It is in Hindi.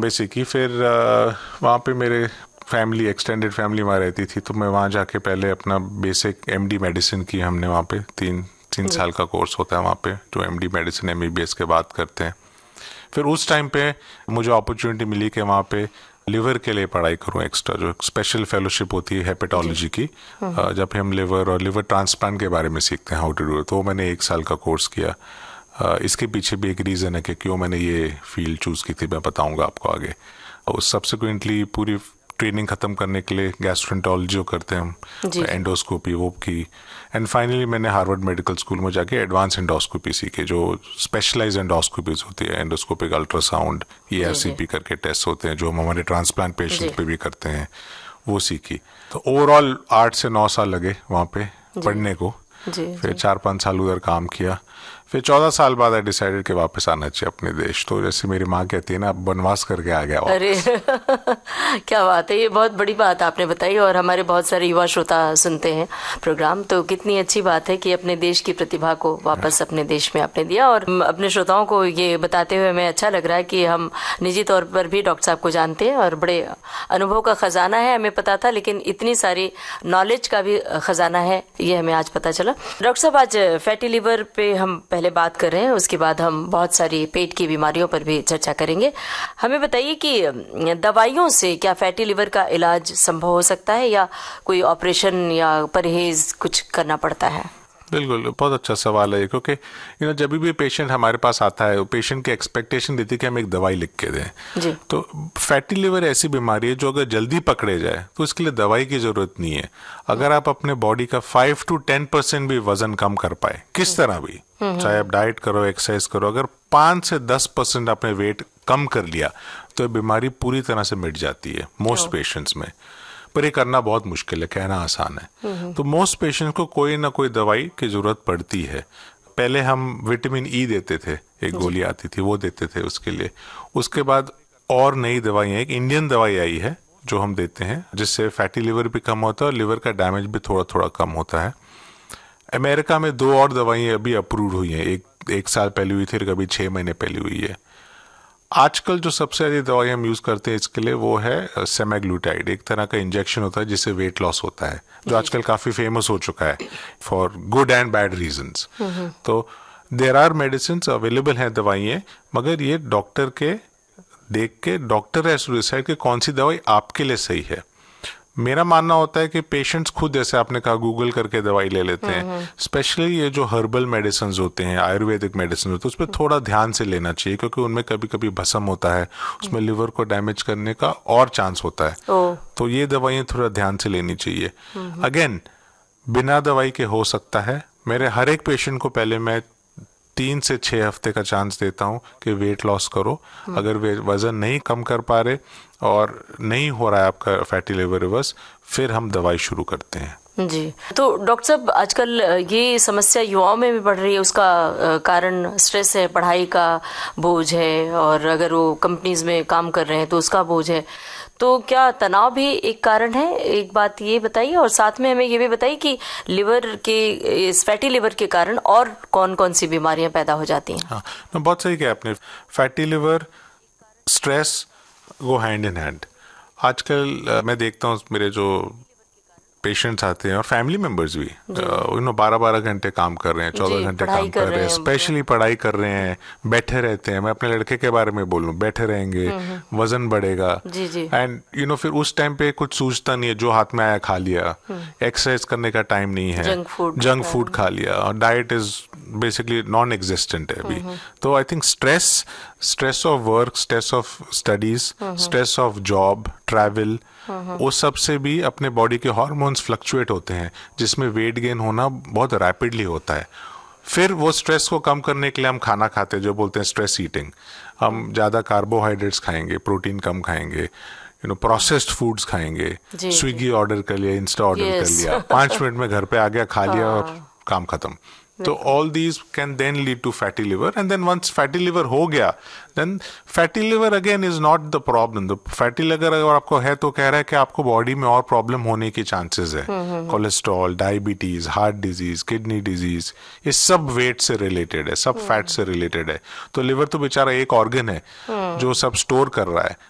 बॉम्बे सीखी। फिर वहाँ पे मेरे फैमिली, एक्सटेंडेड फैमिली वहाँ रहती थी, तो मैं वहाँ जाके पहले अपना बेसिक एमडी मेडिसिन की हमने वहाँ पे। तीन साल का कोर्स होता है वहाँ पे, जो एमडी मेडिसिन एमबीबीएस के बाद करते हैं। फिर उस टाइम पे मुझे अपॉर्चुनिटी मिली कि वहाँ पे लिवर के लिए पढ़ाई करूँ एक्स्ट्रा, जो स्पेशल फेलोशिप होती है हेपेटोलॉजी की, जब हम लिवर और लिवर ट्रांसप्लांट के बारे में सीखते हैं, हाउ टू डू। तो मैंने 1 साल का कोर्स किया। इसके पीछे भी एक रीज़न है कि क्यों मैंने ये फील्ड चूज़ की थी, मैं बताऊंगा आपको आगे। और सब्सिक्वेंटली पूरी ट्रेनिंग ख़त्म करने के लिए गैस्ट्रोएंटरोलॉजी जो करते हैं हम, एंडोस्कोपी वो की। एंड फाइनली मैंने हार्वर्ड मेडिकल स्कूल में जाके एडवांस एंडोस्कोपी सीखी, जो स्पेशलाइज एंडोस्कोपीज होती है, एंडोस्कोपिक अल्ट्रासाउंड, ERCP करके टेस्ट होते हैं जो हम हमारे ट्रांसप्लांट पेशेंट पे भी करते हैं, वो सीखी। तो ओवरऑल 8 से 9 साल लगे वहाँ पे पढ़ने को। फिर 4-5 साल उधर काम किया। फिर 14 साल बाद आई डिसाइडेड कि वापस आना चाहिए अपने देश। तो जैसे मेरी माँ कहती है ना, वनवास करके आ गया वापस। अरे क्या बात है, ये बहुत बड़ी बात आपने बताई। और हमारे बहुत सारे युवा श्रोता सुनते हैं प्रोग्राम, तो कितनी अच्छी बात है कि अपने देश की प्रतिभा को वापस अपने देश में आपने दिया। और अपने श्रोताओं को ये बताते हुए हमें अच्छा लग रहा है कि हम निजी तौर पर भी डॉक्टर साहब को जानते हैं और बड़े अनुभव का खजाना है, हमें पता था, लेकिन इतनी सारी नॉलेज का भी खजाना है, ये हमें आज पता चला। डॉक्टर साहब, आज फैटी लिवर पे हम पहले बात कर रहे हैं, उसके बाद हम बहुत सारी पेट की बीमारियों पर भी चर्चा करेंगे। हमें बताइए कि दवाइयों से क्या फैटी लिवर का इलाज संभव हो सकता है, या कोई ऑपरेशन या परहेज कुछ करना पड़ता है? बिल्कुल, बहुत अच्छा सवाल है, क्योंकि जब भी पेशेंट हमारे पास आता है, पेशेंट की एक्सपेक्टेशन देती है कि हम एक दवाई लिख के दें जी। तो फैटी लिवर ऐसी बीमारी है जो अगर जल्दी पकड़े जाए तो इसके लिए दवाई की जरूरत नहीं है। अगर आप अपने बॉडी का 5 to 10% भी वजन कम कर पाए, किस तरह भी, चाहे आप डाइट करो, एक्सरसाइज करो, अगर 5 से 10% आपने वेट कम कर लिया तो बीमारी पूरी तरह से मिट जाती है मोस्ट पेशेंट्स में। पर ये करना बहुत मुश्किल है, कहना आसान है। तो मोस्ट पेशेंट को कोई ना कोई दवाई की जरूरत पड़ती है। पहले हम विटामिन ई देते थे, एक गोली आती थी, वो देते थे उसके लिए। उसके बाद और नई दवाइयाँ, एक इंडियन दवाई आई है जो हम देते हैं, जिससे फैटी लिवर भी कम होता है और लिवर का डैमेज भी थोड़ा थोड़ा कम होता है। अमेरिका में 2 और दवाइयाँ अभी अप्रूव हुई हैं, एक साल पहले हुई थी, कभी 6 महीने पहले हुई है। आजकल जो सबसे अधिक दवाई हम यूज करते हैं इसके लिए वो है सेमाग्लूटाइड, एक तरह का इंजेक्शन होता है जिससे वेट लॉस होता है, जो आजकल काफी फेमस हो चुका है for good and bad reasons. तो देयर आर मेडिसिन अवेलेबल हैं, दवाइयाँ, मगर ये डॉक्टर के देख के डॉक्टर हैज टू डिसाइड कि कौन सी दवाई आपके लिए सही है। मेरा मानना होता है कि पेशेंट्स खुद, जैसे आपने कहा, गूगल करके दवाई ले लेते हैं। स्पेशली ये जो हर्बल मेडिसिन होते हैं, आयुर्वेदिक मेडिसिन होते हैं, उस पर थोड़ा ध्यान से लेना चाहिए, क्योंकि उनमें कभी कभी भस्म होता है, उसमें लिवर को डैमेज करने का और चांस होता है। तो ये दवाइयाँ थोड़ा ध्यान से लेनी चाहिए। अगेन, बिना दवाई के हो सकता है। मेरे हर एक पेशेंट को पहले मैं 3 से 6 हफ्ते का चांस देता हूँ कि वेट लॉस करो। अगर वे वजन नहीं कम कर पा रहे और नहीं हो रहा है आपका फैटी लिवर रिवर्स, फिर हम दवाई शुरू करते हैं जी। तो डॉक्टर साहब, आजकल ये समस्या युवाओं में भी बढ़ रही है, उसका कारण स्ट्रेस है, पढ़ाई का बोझ है, और अगर वो कंपनीज में काम कर रहे हैं तो उसका बोझ है। तो क्या तनाव भी एक कारण है? एक बात ये बताइए, और साथ में हमें ये भी बताइए कि लिवर के, इस फैटी लिवर के कारण और कौन कौन सी बीमारियां पैदा हो जाती हैं? हाँ, बहुत सही कहा आपने। Fatty liver, stress go hand in hand. आजकल मैं देखता हूँ मेरे जो पेशेंट्स आते हैं और फैमिली मेंबर्स भी 12-12 घंटे काम कर रहे हैं, 14 घंटे काम कर रहे हैं, स्पेशली पढ़ाई कर रहे हैं, बैठे रहते हैं। मैं अपने लड़के के बारे में बोलूं, बैठे रहेंगे, वजन बढ़ेगा, एंड फिर उस टाइम पे कुछ सूझता नहीं है, जो हाथ में आया खा लिया, एक्सरसाइज करने का टाइम नहीं है, जंक फूड खा लिया, और diet is basically non existent है अभी। तो I think stress of work, stress of studies, stress of job, travel, वो सब से भी अपने बॉडी के हार्मोन्स फ्लक्चुएट होते हैं, जिसमें वेट गेन होना बहुत रैपिडली होता है। फिर वो स्ट्रेस को कम करने के लिए हम खाना खाते हैं, जो बोलते हैं स्ट्रेस ईटिंग। हम ज़्यादा कार्बोहाइड्रेट्स खाएंगे, प्रोटीन कम खाएंगे, प्रोसेस्ड फूड्स खाएंगे, स्विगी ऑर्डर कर लिया, इंस्टा ऑर्डर कर लिया, 5 मिनट में घर पे आ गया, खा लिया और काम खत्म। तो all these can then lead to fatty liver, and then once fatty liver हो गया, then fatty liver again is not the problem. The fatty liver अगर आपको है तो कह रहा है कि आपको बॉडी में और प्रॉब्लम होने की चांसेस है। Cholesterol, diabetes, heart disease, kidney disease, ये सब वेट से रिलेटेड है, सब फैट से रिलेटेड है। तो लिवर तो बेचारा एक ऑर्गन है जो सब स्टोर कर रहा है,